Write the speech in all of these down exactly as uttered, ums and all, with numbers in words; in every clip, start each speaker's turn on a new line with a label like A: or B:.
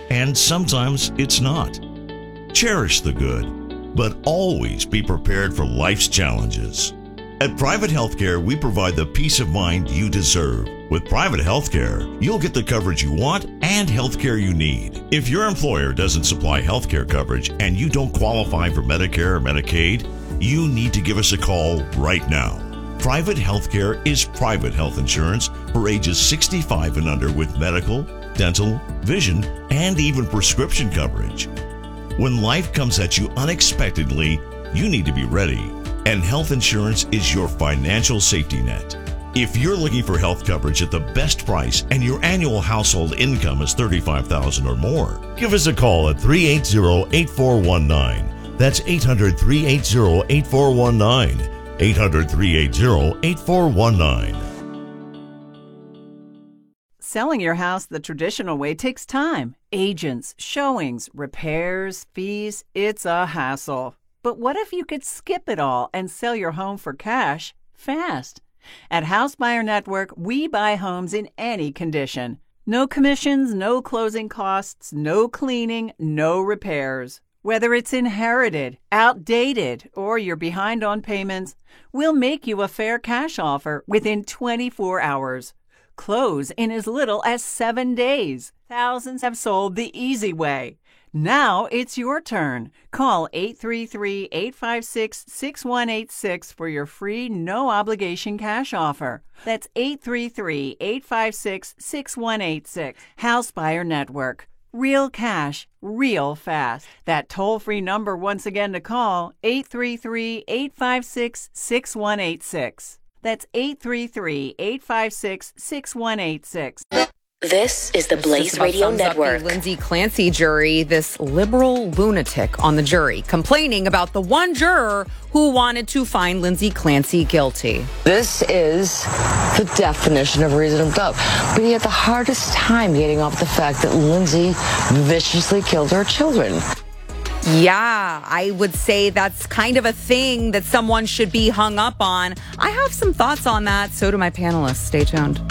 A: and sometimes it's not. Cherish the good, but always be prepared for life's challenges. At Private Healthcare, we provide the peace of mind you deserve. With Private Healthcare, you'll get the coverage you want and healthcare you need. If your employer doesn't supply healthcare coverage and you don't qualify for Medicare or Medicaid, you need to give us a call right now. Private Healthcare is private health insurance for ages sixty-five and under with medical, dental, vision, and even prescription coverage. When life comes at you unexpectedly, you need to be ready. And health insurance is your financial safety net. If you're looking for health coverage at the best price and your annual household income is thirty-five thousand dollars or more, give us a call at three eight zero, eight four one nine. That's eight hundred, three eight zero, eight four one nine. eight hundred, three eight zero, eight four one nine.
B: Selling your house the traditional way takes time. Agents, showings, repairs, fees. It's a hassle. But what if you could skip it all and sell your home for cash fast? At House Buyer Network, we buy homes in any condition. No commissions, no closing costs, no cleaning, no repairs. Whether it's inherited, outdated, or you're behind on payments, we'll make you a fair cash offer within twenty-four hours. Close in as little as seven days. Thousands have sold the easy way. Now it's your turn. Call eight three three, eight five six, six one eight six for your free no-obligation cash offer. That's eight three three, eight five six, six one eight six. House Buyer Network. Real cash, real fast. That toll-free number once again to call, eight three three, eight five six, six one eight six. That's eight three three, eight five six, six one eight six.
C: This is the Blaze Radio Network.
D: The Lindsay Clancy jury, this liberal lunatic on the jury, complaining about the one juror who wanted to find Lindsay Clancy guilty.
E: This is the definition of reasonable doubt. But he had the hardest time getting off the fact that Lindsay viciously killed her children.
D: Yeah, I would say that's kind of a thing that someone should be hung up on. I have some thoughts on that. So do my panelists. Stay tuned.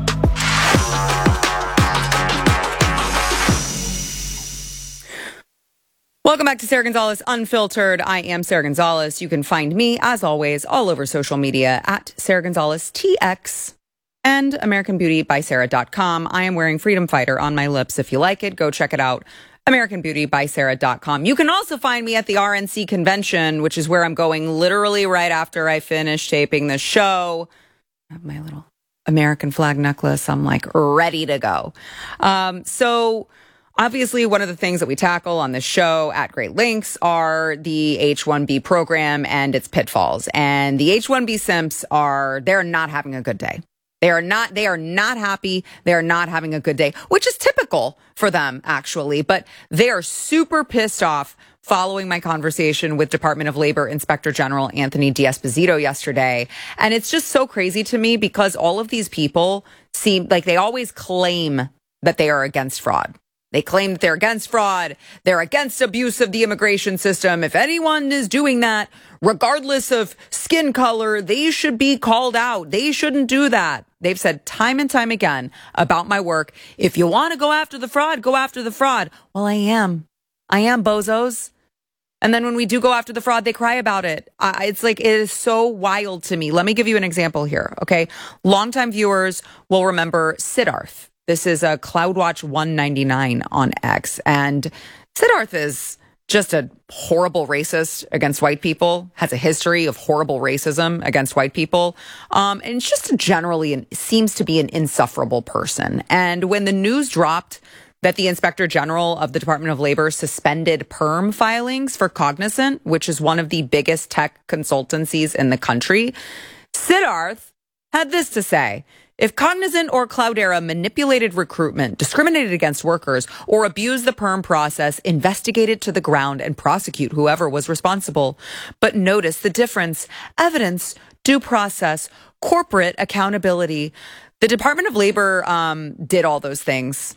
D: Welcome back to Sarah Gonzalez Unfiltered. I am Sarah Gonzalez. You can find me, as always, all over social media at Sarah Gonzalez T X and American Beauty by Sarah dot com. I am wearing Freedom Fighter on my lips. If you like it, go check it out. American Beauty by Sarah dot com. You can also find me at the R N C convention, which is where I'm going literally right after I finish taping the show. I have my little American flag necklace. I'm like ready to go. Um, so... Obviously, one of the things that we tackle on this show at great lengths are the H one B program and its pitfalls. And the H one B simps are, they're not having a good day. They are not, they are not happy. They are not having a good day, which is typical for them, actually. But they are super pissed off following my conversation with Department of Labor Inspector General Anthony D'Esposito yesterday. And it's just so crazy to me because all of these people seem like they always claim that they are against fraud. They claim that they're against fraud. They're against abuse of the immigration system. If anyone is doing that, regardless of skin color, they should be called out. They shouldn't do that. They've said time and time again about my work. If you want to go after the fraud, go after the fraud. Well, I am. I am, bozos. And then when we do go after the fraud, they cry about it. Uh, it's like, it is so wild to me. Let me give you an example here, okay? Longtime viewers will remember Siddharth. This is a CloudWatch one ninety-nine on X. And Siddharth is just a horrible racist against white people, has a history of horrible racism against white people, um, and just generally an, seems to be an insufferable person. And when the news dropped that the Inspector General of the Department of Labor suspended perm filings for Cognizant, which is one of the biggest tech consultancies in the country, Siddharth had this to say. If Cognizant or Cloudera manipulated recruitment, discriminated against workers, or abused the perm process, investigate it to the ground and prosecute whoever was responsible. But notice the difference. Evidence, due process, corporate accountability. The Department of Labor um, did all those things.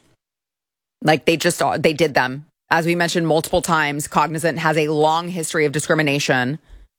D: Like they just, they did them. As we mentioned multiple times, Cognizant has a long history of discrimination.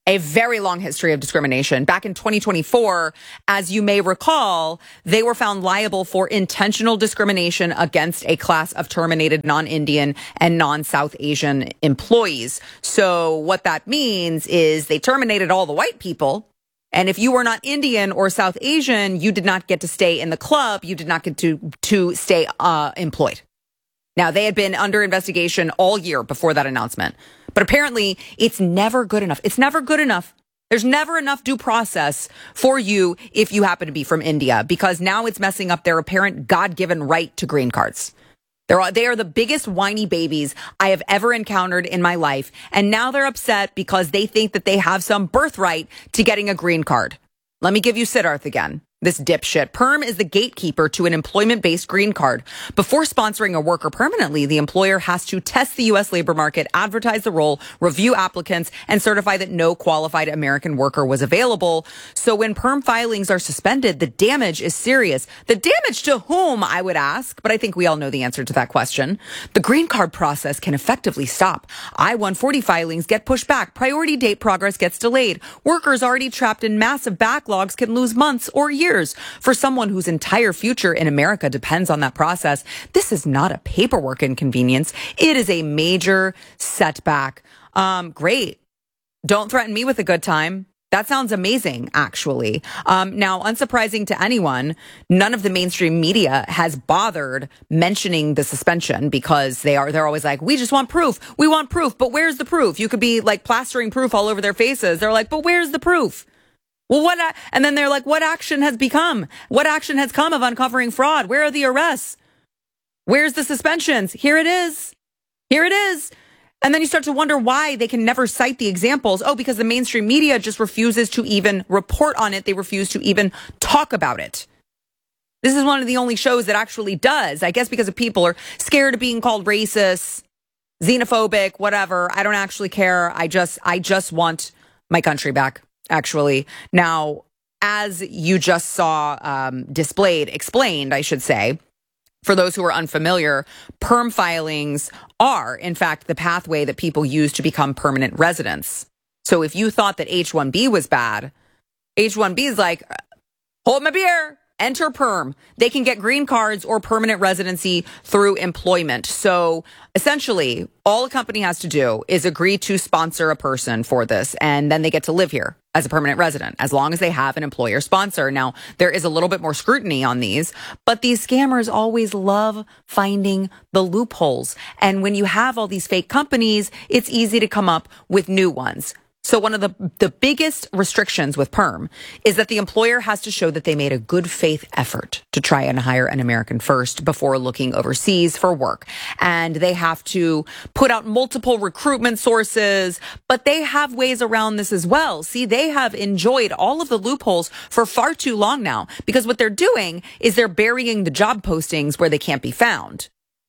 D: a very long history of discrimination. Back in twenty twenty-four, as you may recall, they were found liable for intentional discrimination against a class of terminated non-Indian and non-South Asian employees. So what that means is they terminated all the white people. And if you were not Indian or South Asian, you did not get to stay in the club. You did not get to, to stay uh, employed. Now, they had been under investigation all year before that announcement. But apparently, it's never good enough. It's never good enough. There's never enough due process for you if you happen to be from India, because now it's messing up their apparent God-given right to green cards. They're, they are the biggest whiny babies I have ever encountered in my life. And now they're upset because they think that they have some birthright to getting a green card. Let me give you Siddharth again. This dipshit. Perm is the gatekeeper to an employment-based green card. Before sponsoring a worker permanently, the employer has to test the U S labor market, advertise the role, review applicants, and certify that no qualified American worker was available. So when perm filings are suspended, the damage is serious. The damage to whom, I would ask, but I think we all know the answer to that question. The green card process can effectively stop. I one forty filings get pushed back. Priority date progress gets delayed. Workers already trapped in massive backlogs can lose months or years. For someone whose entire future in America depends on that process, this is not a paperwork inconvenience. It is a major setback. Um, great. Don't threaten me with a good time. That sounds amazing, actually. Um, now, unsurprising to anyone, none of the mainstream media has bothered mentioning the suspension because they are, they're always like, we just want proof. We want proof. But where's the proof? You could be like plastering proof all over their faces. They're like, but where's the proof? Well, what? A- and then they're like, what action has become? What action has come of uncovering fraud? Where are the arrests? Where's the suspensions? Here it is. Here it is. And then you start to wonder why they can never cite the examples. Oh, because the mainstream media just refuses to even report on it. They refuse to even talk about it. This is one of the only shows that actually does. I guess because of people are scared of being called racist, xenophobic, whatever. I don't actually care. I just, I just want my country back. Actually, now, as you just saw um, displayed, explained, I should say, for those who are unfamiliar, perm filings are, in fact, the pathway that people use to become permanent residents. So if you thought that H one B was bad, H one B is like, hold my beer. Enter perm. They can get green cards or permanent residency through employment. So essentially, all a company has to do is agree to sponsor a person for this, and then they get to live here as a permanent resident, as long as they have an employer sponsor. Now, there is a little bit more scrutiny on these, but these scammers always love finding the loopholes. And when you have all these fake companies, it's easy to come up with new ones. So one of the, the biggest restrictions with perm is that the employer has to show that they made a good faith effort to try and hire an American first before looking overseas for work. And they have to put out multiple recruitment sources, but they have ways around this as well. See, they have enjoyed all of the loopholes for far too long now, because what they're doing is they're burying the job postings where they can't be found.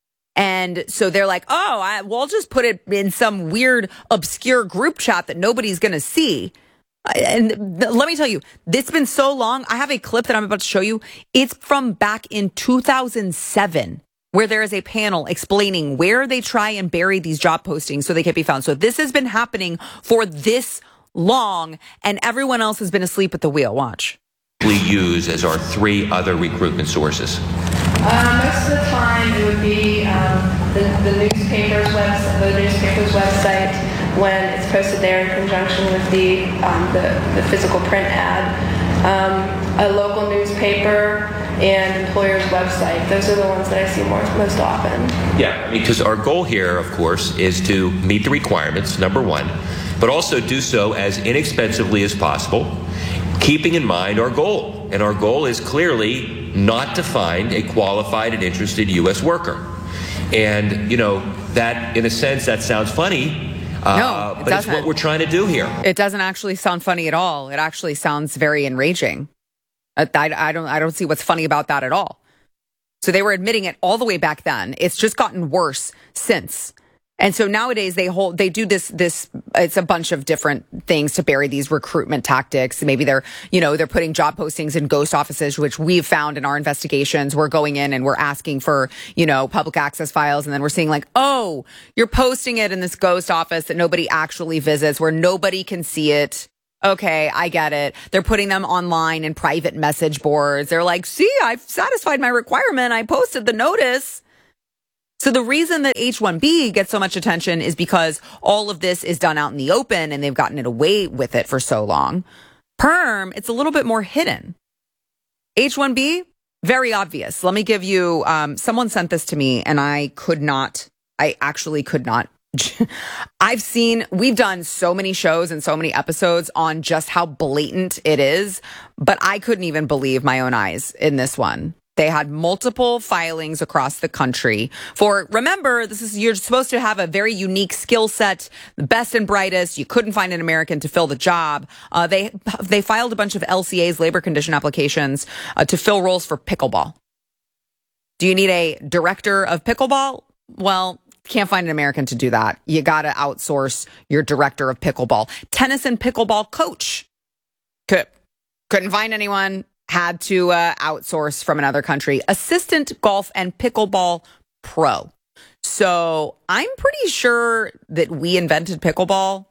D: And so they're like, oh, I, we'll just put it in some weird, obscure group chat that nobody's going to see. And th- let me tell you, it's been so long. I have a clip that I'm about to show you. It's from back in two thousand seven, where there is a panel explaining where they try and bury these job postings so they can't be found. So this has been happening for this long, and everyone else has been asleep at the wheel. Watch.
F: We use as our three other recruitment sources.
G: Uh, most of the time, it would be um, the, the newspaper's website, the newspaper's website when it's posted there in conjunction with the um, the, the physical print ad, um, a local newspaper, and employer's website. Those are the ones that I see more, most often.
F: Yeah, because our goal here, of course, is to meet the requirements, number one, but also do so as inexpensively as possible, keeping in mind our goal. And our goal is clearly not to find a qualified and interested U S worker. And, you know, that, in a sense, that sounds funny. Uh,
D: no, it
F: but
D: doesn't.
F: It's what we're trying to do here.
D: It doesn't actually sound funny at all. It actually sounds very enraging. I, I, I don't, I don't see what's funny about that at all. So they were admitting it all the way back then. It's just gotten worse since. And so nowadays they hold, they do this, this, it's a bunch of different things to bury these recruitment tactics. Maybe they're, you know, they're putting job postings in ghost offices, which we've found in our investigations. We're going in and we're asking for, you know, public access files. And then we're seeing like, oh, you're posting it in this ghost office that nobody actually visits, where nobody can see it. Okay, I get it. They're putting them online in private message boards. They're like, see, I've satisfied my requirement. I posted the notice. So the reason that H one B gets so much attention is because all of this is done out in the open and they've gotten it away with it for so long. Perm, it's a little bit more hidden. H one B, very obvious. Let me give you, um, someone sent this to me and I could not, I actually could not. I've seen, we've done so many shows and so many episodes on just how blatant it is, but I couldn't even believe my own eyes in this one. They had multiple filings across the country for, remember, this is, you're supposed to have a very unique skill set, the best and brightest. You couldn't find an American to fill the job. Uh, they, they filed a bunch of L C A's, labor condition applications, uh, to fill roles for pickleball. Do you need a director of pickleball? Well, can't find an American to do that. You got to outsource your director of pickleball. Tennis and pickleball coach. Could, couldn't find anyone. Had to uh, outsource from another country. Assistant golf and pickleball pro. So I'm pretty sure that we invented pickleball.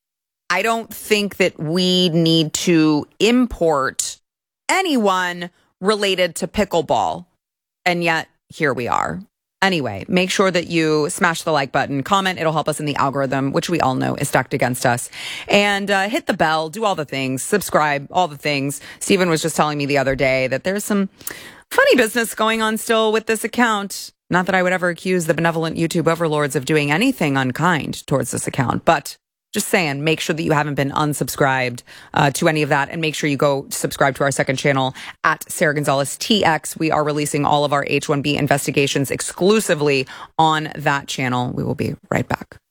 D: I don't think that we need to import anyone related to pickleball. And yet here we are. Anyway, make sure that you smash the like button, comment. It'll help us in the algorithm, which we all know is stacked against us. And uh, hit the bell, do all the things, subscribe, all the things. Stephen was just telling me the other day that there's some funny business going on still with this account. Not that I would ever accuse the benevolent YouTube overlords of doing anything unkind towards this account, but just saying, make sure that you haven't been unsubscribed uh, to any of that, and make sure you go subscribe to our second channel at Sarah Gonzalez T X. We are releasing all of our H one B investigations exclusively on that channel. We will be right back.